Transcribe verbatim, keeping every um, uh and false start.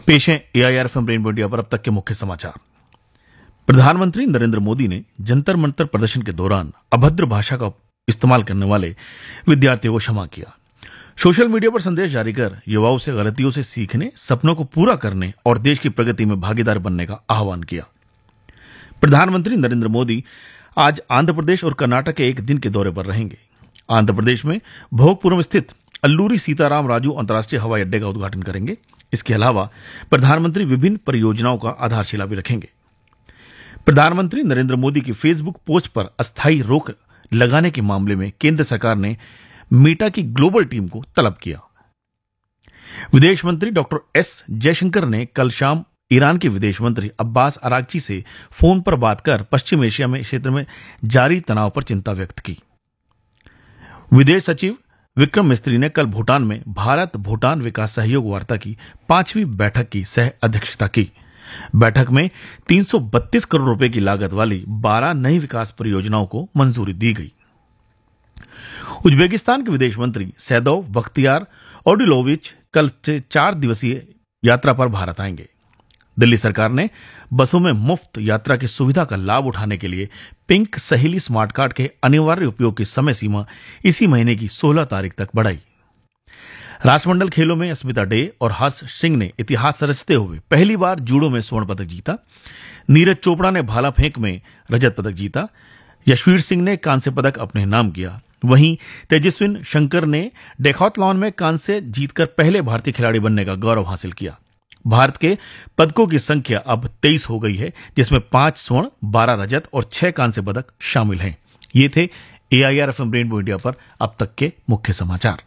पेश है AIR FM rainbow India पर अब तक के मुख्य समाचार। प्रधानमंत्री नरेंद्र मोदी ने जंतर मंतर प्रदर्शन के दौरान अभद्र भाषा का इस्तेमाल करने वाले विद्यार्थियों को क्षमा किया। सोशल मीडिया पर संदेश जारी कर युवाओं से गलतियों से सीखने, सपनों को पूरा करने और देश की प्रगति में भागीदार बनने का आह्वान किया। प्रधानमंत्री नरेंद्र मोदी आज आंध्र प्रदेश और कर्नाटक के एक दिन के दौरे पर रहेंगे। आंध्र प्रदेश में भोगपुरम स्थित अल्लूरी सीताराम राजू अंतर्राष्ट्रीय हवाई अड्डे का उद्घाटन करेंगे। इसके अलावा प्रधानमंत्री विभिन्न परियोजनाओं का आधारशिला भी रखेंगे। प्रधानमंत्री नरेंद्र मोदी की फेसबुक पोस्ट पर अस्थायी रोक लगाने के मामले में केंद्र सरकार ने मेटा की ग्लोबल टीम को तलब किया। विदेश मंत्री डॉक्टर एस जयशंकर ने कल शाम ईरान के विदेश मंत्री अब्बास अरागची से फोन पर बात कर पश्चिम एशिया में क्षेत्र में जारी तनाव पर चिंता व्यक्त की। विदेश सचिव विक्रम मिस्त्री ने कल भूटान में भारत भूटान विकास सहयोग वार्ता की पांचवी बैठक की सह अध्यक्षता की। बैठक में तीन सौ बत्तीस करोड़ रुपए की लागत वाली बारह नई विकास परियोजनाओं को मंजूरी दी गई। उज्बेकिस्तान के विदेश मंत्री सैदोव बख्तियार ओडिलोविच कल से चार दिवसीय यात्रा पर भारत आएंगे। दिल्ली सरकार ने बसों में मुफ्त यात्रा की सुविधा का लाभ उठाने के लिए पिंक सहेली स्मार्ट कार्ड के अनिवार्य उपयोग की समय सीमा इसी महीने की सोलह तारीख तक बढ़ाई। राष्ट्रमंडल खेलों में अस्मिता डे और हर्ष सिंह ने इतिहास रचते हुए पहली बार जूडो में स्वर्ण पदक जीता। नीरज चोपड़ा ने भाला फेंक में रजत पदक जीता। यशवीर सिंह ने कांस्य पदक अपने नाम किया। वहीं तेजस्विन शंकर ने डेकाथलॉन में कांस्य जीतकर पहले भारतीय खिलाड़ी बनने का गौरव हासिल किया। भारत के पदकों की संख्या अब तेईस हो गई है, जिसमें पांच स्वर्ण, बारह रजत और छह कांस्य पदक शामिल हैं। ये थे एआईआर एफएम रेनबो इंडिया पर अब तक के मुख्य समाचार।